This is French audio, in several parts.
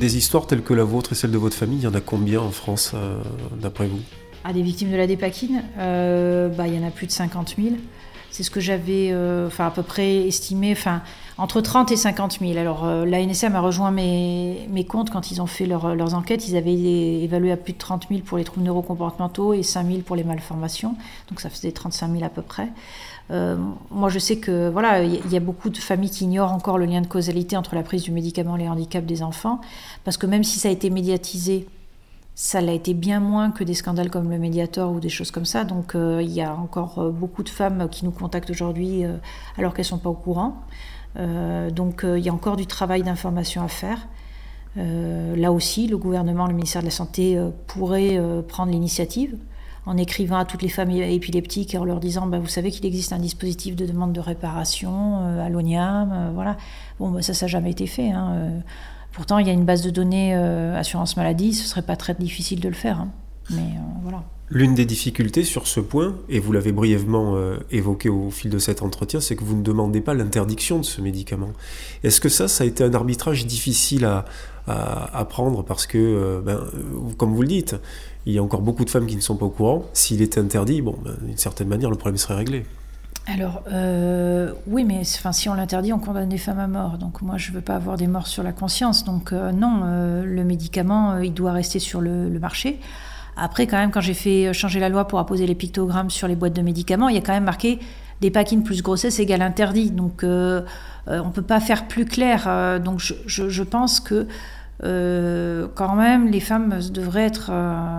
Des histoires telles que la vôtre et celle de votre famille, il y en a combien en France, d'après vous? Des victimes de la dépakine, il y en a plus de 50 000. C'est ce que j'avais à peu près estimé, entre 30 et 50 000. Alors l'ANSM a rejoint mes comptes quand ils ont fait leurs enquêtes. Ils avaient évalué à plus de 30 000 pour les troubles neurocomportementaux et 5 000 pour les malformations. Donc ça faisait 35 000 à peu près. Moi je sais que y a beaucoup de familles qui ignorent encore le lien de causalité entre la prise du médicament et les handicaps des enfants. Parce que même si ça a été médiatisé, ça l'a été bien moins que des scandales comme le Mediator ou des choses comme ça. Donc il y a encore beaucoup de femmes qui nous contactent aujourd'hui alors qu'elles ne sont pas au courant. Donc il y a encore du travail d'information à faire. Là aussi, le gouvernement, le ministère de la Santé pourrait prendre l'initiative en écrivant à toutes les femmes épileptiques et en leur disant vous savez qu'il existe un dispositif de demande de réparation à l'ONIAM. Voilà. Ça n'a jamais été fait. Pourtant, il y a une base de données assurance maladie, ce ne serait pas très difficile de le faire. Mais voilà. L'une des difficultés sur ce point, et vous l'avez brièvement évoqué au fil de cet entretien, c'est que vous ne demandez pas l'interdiction de ce médicament. Est-ce que ça a été un arbitrage difficile à prendre parce que, comme vous le dites, il y a encore beaucoup de femmes qui ne sont pas au courant. S'il était interdit, d'une certaine manière, le problème serait réglé. Alors, oui, mais si on l'interdit, on condamne des femmes à mort. Donc moi, je ne veux pas avoir des morts sur la conscience. Donc non, le médicament, il doit rester sur le marché. Après, quand même, quand j'ai fait changer la loi pour apposer les pictogrammes sur les boîtes de médicaments, il y a quand même marqué « dépakine plus grossesse égale interdit ». Donc on ne peut pas faire plus clair. Donc je pense que quand même, les femmes devraient être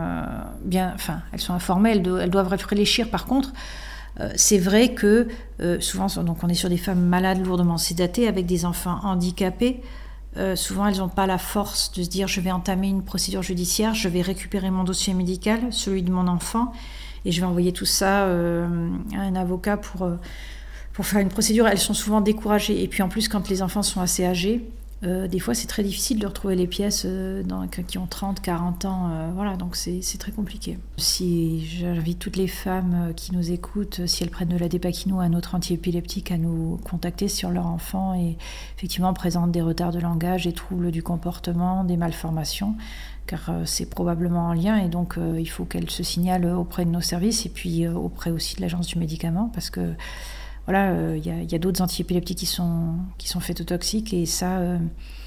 elles sont informées, elles doivent réfléchir. Par contre, c'est vrai que souvent, donc on est sur des femmes malades, lourdement sédatées, avec des enfants handicapés. Souvent, elles n'ont pas la force de se dire je vais entamer une procédure judiciaire, je vais récupérer mon dossier médical, celui de mon enfant, et je vais envoyer tout ça à un avocat pour faire une procédure. Elles sont souvent découragées. Et puis en plus, quand les enfants sont assez âgés, des fois, c'est très difficile de retrouver les pièces qui ont 30, 40 ans. Donc c'est très compliqué. Si j'invite toutes les femmes qui nous écoutent, si elles prennent de la dépakine ou un autre antiépileptique, à nous contacter sur leur enfant et effectivement présentent des retards de langage, des troubles du comportement, des malformations, car c'est probablement en lien. Et donc, il faut qu'elles se signalent auprès de nos services et puis auprès aussi de l'Agence du médicament, parce que il y a d'autres antiépileptiques qui sont phétotoxiques et ça,